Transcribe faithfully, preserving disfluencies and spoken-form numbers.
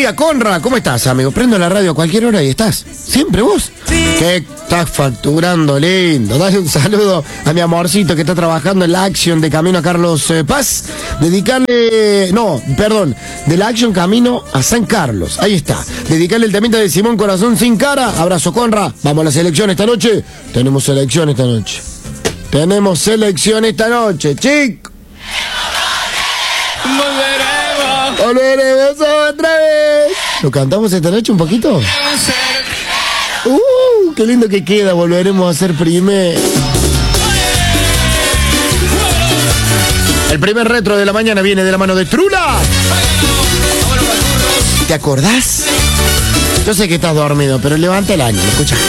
día, Conra. ¿Cómo estás, amigo? Prendo la radio a cualquier hora y estás. ¿Siempre vos? ¿Qué estás facturando, lindo? Dale un saludo a mi amorcito que está trabajando en la Action de camino a Carlos eh, Paz. Dedicarle... No, perdón. De la Action camino a San Carlos. Ahí está. Dedicarle el temita de Simón Corazón Sin Cara. Abrazo, Conra. Vamos a la selección esta noche. Tenemos selección esta noche. Tenemos selección esta noche, chicos. Volveremos. Volveremos otra vez. ¿Lo cantamos esta noche un poquito? Uh, qué lindo que queda. Volveremos a ser primero. El primer retro de la mañana viene de la mano de Trula. ¿Te acordás? Yo sé que estás dormido, pero levanta el año, ¿me escuchas?